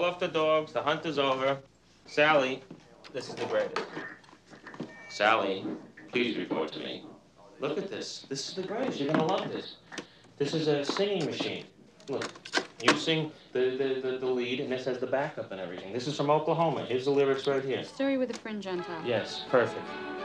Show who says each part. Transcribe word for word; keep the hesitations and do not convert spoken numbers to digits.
Speaker 1: off the dogs. The hunt is over. Sally, this is the greatest. Sally, please report to me. Look at this. This is the greatest. You're going to love this. This is a singing machine. Look, you sing the, the, the, the lead, and this has the backup and everything. This is from Oklahoma. Here's the lyrics right here.
Speaker 2: Story with a fringe on top.
Speaker 1: Yes, perfect.